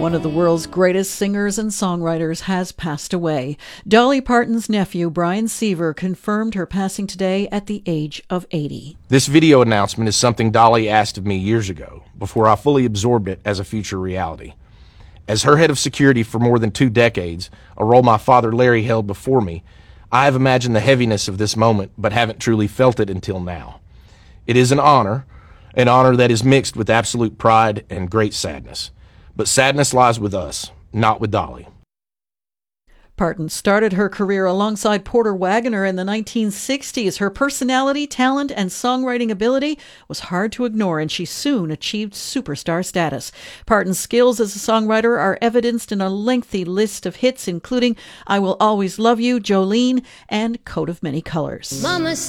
One of the world's greatest singers and songwriters has passed away. Dolly Parton's nephew, Brian Seaver, confirmed her passing today at the age of 80. This video announcement is something Dolly asked of me years ago, before I fully absorbed it as a future reality. As her head of security for more than 2 decades, a role my father Larry held before me, I have imagined the heaviness of this moment, but haven't truly felt it until now. It is an honor that is mixed with absolute pride and great sadness. But sadness lies with us, not with Dolly. Parton started her career alongside Porter Wagoner in the 1960s. Her personality, talent, and songwriting ability was hard to ignore, and she soon achieved superstar status. Parton's skills as a songwriter are evidenced in a lengthy list of hits, including I Will Always Love You, Jolene, and Coat of Many Colors. Mama